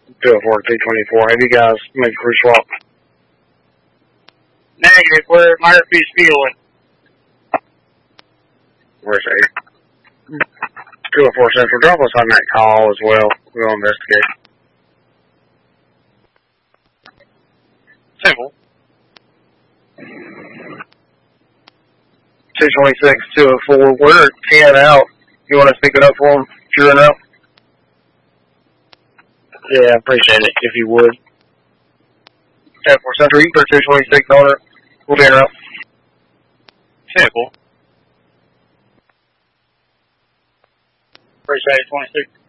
204 224. Have you guys made a crew swap? Negative. Where Murphy's fueling. Where's 204 Central. Drop us on that call as well. We'll investigate. Simple. 226 204. We're 10 out. You want to pick it up for them? Sure enough. Yeah, I appreciate it if you would. 10-4 Central, you put 226 on it. We'll be out. Simple. Appreciate it, 26.